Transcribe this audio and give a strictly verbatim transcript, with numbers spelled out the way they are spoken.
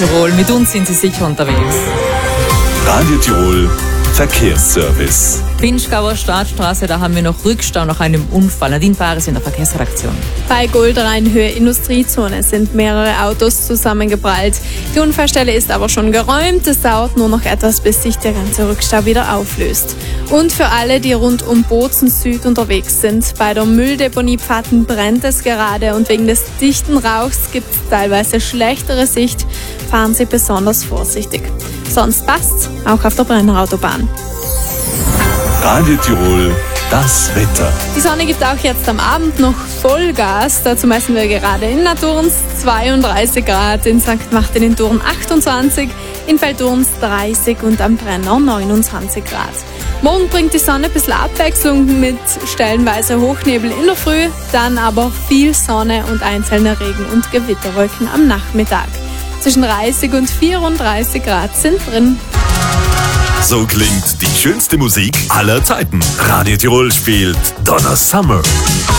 Tirol, mit uns sind Sie sicher unterwegs. Radio Tirol Verkehrsservice. Pinchgauer Staatsstraße, da haben wir noch Rückstau nach einem Unfall. Nadine Paris in der Verkehrsredaktion. Bei Goldrainhöhe Industriezone sind mehrere Autos zusammengeprallt. Die Unfallstelle ist aber schon geräumt. Es dauert nur noch etwas, bis sich der ganze Rückstau wieder auflöst. Und für alle, die rund um Bozen Süd unterwegs sind, bei der Mülldeponie Pfatten brennt es gerade und wegen des dichten Rauchs gibt es teilweise schlechtere Sicht. Fahren Sie besonders vorsichtig. Sonst passt's, auch auf der Brenner Autobahn. Radio Tirol, das Wetter. Die Sonne gibt auch jetzt am Abend noch Vollgas. Dazu messen wir gerade in Naturns zweiunddreißig Grad, in Sankt Martin in Thurn achtundzwanzig, in Velturns dreißig und am Brenner neunundzwanzig Grad. Morgen bringt die Sonne ein bisschen Abwechslung mit stellenweise Hochnebel in der Früh, dann aber viel Sonne und einzelne Regen- und Gewitterwolken am Nachmittag. Zwischen dreißig und vierunddreißig Grad sind drin. So klingt die schönste Musik aller Zeiten. Radio Tirol spielt Donna Summer.